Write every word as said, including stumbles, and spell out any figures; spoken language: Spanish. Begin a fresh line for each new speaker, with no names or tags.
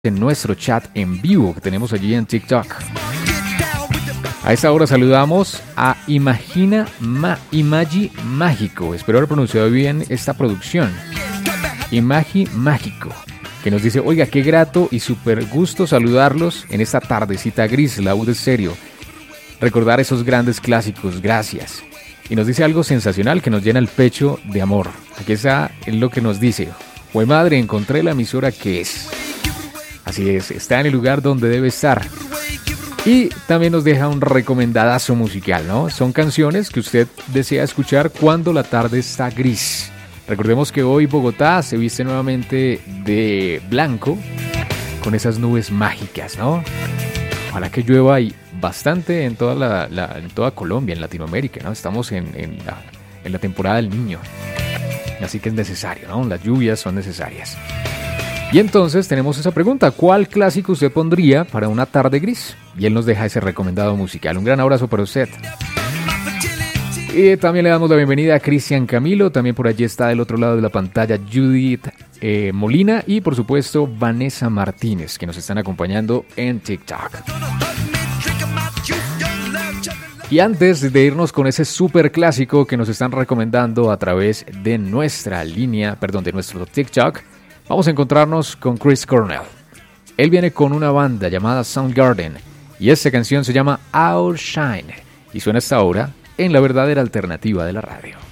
en nuestro chat en vivo que tenemos allí en TikTok. A esta hora saludamos a Imagina Ma, Imagi Mágico. Espero haber pronunciado bien esta producción. Imagi Mágico, que nos dice: oiga, qué grato y súper gusto saludarlos en esta tardecita gris, la U de serio. Recordar esos grandes clásicos, gracias. Y nos dice algo sensacional que nos llena el pecho de amor. Aquí está lo que nos dice: ¡Jue madre, encontré la emisora que es! Así es, está en el lugar donde debe estar. Y también nos deja un recomendadazo musical, ¿no? Son canciones que usted desea escuchar cuando la tarde está gris. Recordemos que hoy Bogotá se viste nuevamente de blanco, con esas nubes mágicas, ¿no? Ojalá que llueva y bastante en toda, la, la, en toda Colombia, en Latinoamérica, ¿no? Estamos en, en, la, en la temporada del niño. Así que es necesario, ¿no? Las lluvias son necesarias. Y entonces tenemos esa pregunta: ¿cuál clásico usted pondría para una tarde gris? Y él nos deja ese recomendado musical. Un gran abrazo para usted. Y también le damos la bienvenida a Cristian Camilo. También por allí está del otro lado de la pantalla Judith eh, Molina. Y por supuesto Vanessa Martínez, que nos están acompañando en TikTok. Y antes de irnos con ese super clásico que nos están recomendando a través de nuestra línea, perdón, de nuestro TikTok, vamos a encontrarnos con Chris Cornell. Él viene con una banda llamada Soundgarden y esta canción se llama Outshine y suena hasta ahora en la verdadera alternativa de la radio.